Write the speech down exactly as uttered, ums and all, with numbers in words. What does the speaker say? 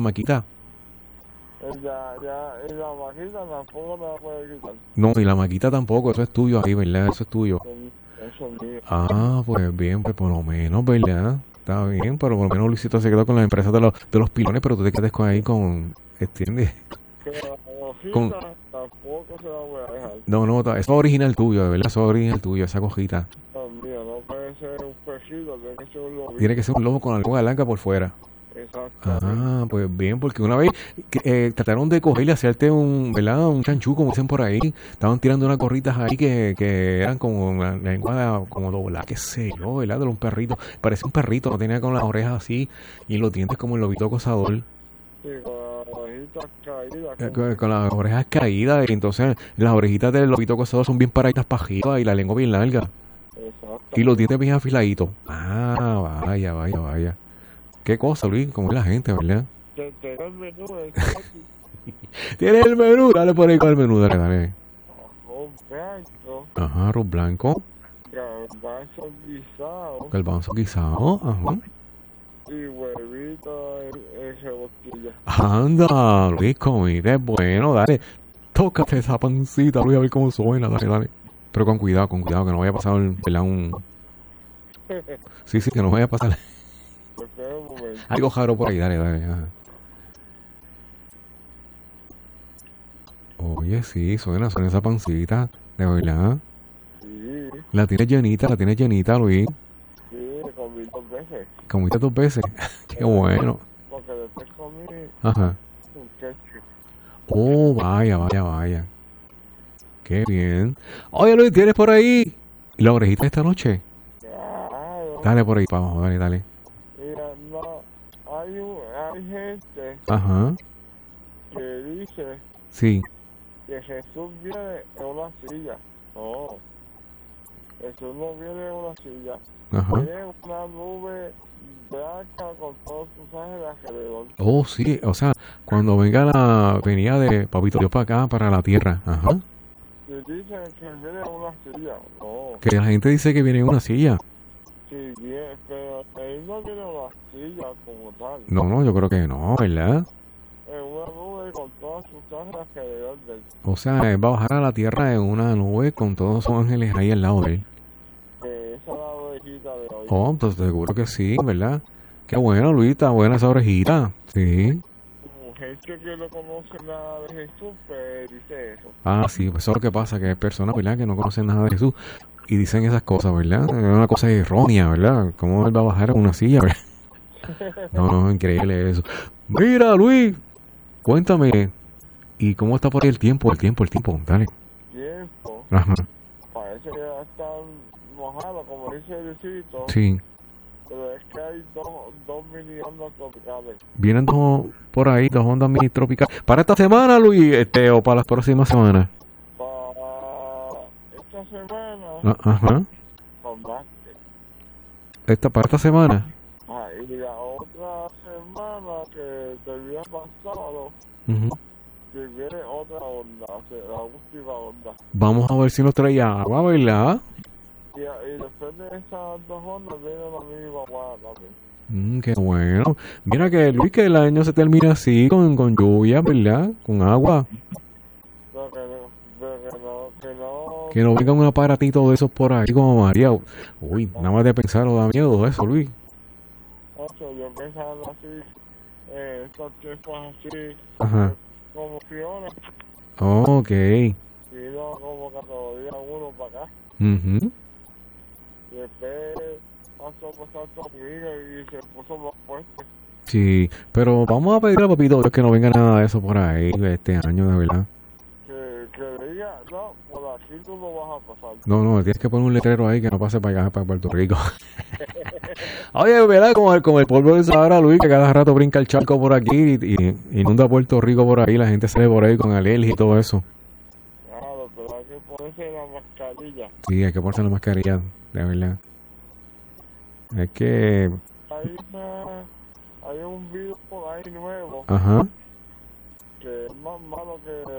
maquita. Ya, ya, y la maquita tampoco me la puede quitar. No, y la maquita tampoco, eso es tuyo ahí, ¿verdad? Eso es tuyo. Eso es mío. Ah, pues bien, pues por lo menos, ¿verdad? Está bien, pero por lo menos Luisito se quedó con las empresas de los, de los pilones, pero tú te quedas con ahí con, ¿entiendes? Que la hojita Con- tampoco se la voy a dejar. No, no, ta- eso es original tuyo, de verdad, eso es original tuyo, esa cojita. También, no puede ser un pechito, tiene que ser un lobito. Tiene que ser un lobo con alguna blanca por fuera. Exacto. Ah, pues bien, porque una vez que, eh, trataron de cogerle y hacerte un, ¿verdad? Un chanchú, como dicen por ahí. Estaban tirando unas gorritas ahí que, que eran como una lengua como doblada, qué sé yo, ¿verdad? De un perrito. Parece un perrito, lo tenía con las orejas así y los dientes como el lobito acosador. Sí, con las hojitas caídas. Eh, como- Con, con las orejas caídas y entonces las orejitas del lobito acosador son bien paraditas para arriba y la lengua bien larga. Exacto. Y los dientes bien afiladitos. Ah, vaya, vaya, vaya. Qué cosa, Luis, como es la gente, ¿verdad? Te tengo el menú de ¿Tienes el menú? Dale por ahí con el menú, dale, dale. arroz blanco, Ajá, arroz blanco, garbanzo guisado garbanzo guisado, ajá. y huevito en, en rebostilla. Anda, Luis, comida es bueno, dale. Tócate esa pancita, Luis, a ver cómo suena, dale, dale. Pero con cuidado, con cuidado, que no vaya a pasar, ¿verdad? Un... Sí, sí, que no vaya a pasar Espera un momento. algo jaro por ahí, dale, dale. Ajá. Oye, sí, suena, suena esa pancita, de verdad. Sí, La tienes llenita, la tienes llenita, Luis. sí, comí dos veces. Comiste dos veces. Qué bueno. Porque después comí Ajá. un ketchup. Oh, vaya, vaya, vaya. Qué bien. Oye, Luis, ¿tienes por ahí la orejita esta noche? Claro. Dale por ahí, vamos, dale, dale. Mira, no, hay, un, hay gente Ajá, que dice sí. que Jesús viene en una silla. No, Jesús no viene en una silla. Ajá. Viene en una nube blanca con todos sus ángeles alrededor. Oh, sí, o sea, cuando venga la venida de Papito Dios para acá, para la tierra. Ajá. Y dicen que viene en una silla. No, Que la gente dice que viene en una silla. sí, bien, pero él no viene en una silla como tal. No, no, yo creo que no, ¿verdad? En una nube con todos sus ángeles alrededor de él. O sea, él va a bajar a la tierra en una nube con todos sus ángeles ahí al lado de él. Que esa es la orejita de hoy. Oh, pues seguro que sí, ¿verdad? Qué bueno, Luis, está buena esa orejita. Sí. Como gente que no conoce nada de Jesús, pues dice eso. Ah, sí, pues eso es lo que pasa, que hay personas, ¿verdad?, que no conocen nada de Jesús y dicen esas cosas, ¿verdad? Es una cosa errónea, ¿verdad? ¿Cómo él va a bajar a una silla, verdad? No, no, es increíble eso. Mira, Luis, cuéntame, ¿y cómo está por ahí el tiempo? El tiempo, el tiempo, dale. Tiempo, Ajá, parece que ya están mojados, como dice el distrito, sí. pero es que hay dos, dos mini ondas tropicales. Vienen dos por ahí, dos ondas mini tropicales. ¿Para esta semana, Luis, este, o para las próximas semanas? Para esta semana, Ah, ajá. con más. Esta, ¿para esta semana? Ah, y la otra semana que termina pasado, Ujú. que viene otra onda, o sea, la última onda. Vamos a ver si nos trae agua, ¿verdad? Y, y después de esas dos ondas viene la mini vaguada también. Mm, qué bueno. Mira que Luis, que el año se termina así, con, con lluvia, ¿verdad? Con agua. Pero que no, pero que no, que no, Que no venga un aparatito de esos por ahí como María. Uy, nada más de pensarlo da miedo eso, Luis. ocho, yo pensando así, eh, estos tiempos así, Ajá. como Fiona, Ok. y no como categoría uno para acá, Ujú. y después pasó por Santo Domingo y se puso más fuerte. Sí, pero vamos a pedirle a Papito Dios que no venga nada de eso por ahí este año, de verdad. Que, que diga, no, por aquí tú no vas a pasar. No, no, tienes que poner un letrero ahí que no pase para allá, para Puerto Rico. Oye, ¿verdad? Como el, como el polvo de Sahara, Luis, que cada rato brinca el charco por aquí y, y inunda Puerto Rico por ahí, la gente se ve por ahí con alergia y todo eso. Claro, pero hay que ponerse la mascarilla. Sí, hay que ponerse la mascarilla, de verdad. Es que... Hay, una, hay un virus por ahí nuevo Ajá. que es más malo que